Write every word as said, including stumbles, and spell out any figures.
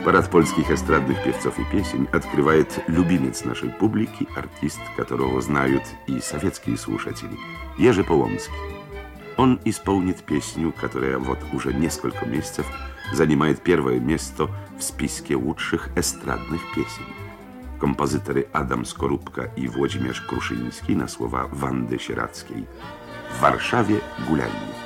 Парад польских эстрадных певцов и песен открывает любимец нашей публики, артист, которого знают и советские слушатели, Jerzy Połomski. Он исполнит песню, которая вот уже несколько месяцев занимает первое место в списке лучших эстрадных песен. Kompozytory Adam Skorupka i Włodzimierz Kruszyński na słowa Wandy Sieradzkiej. W Warszawie gulali.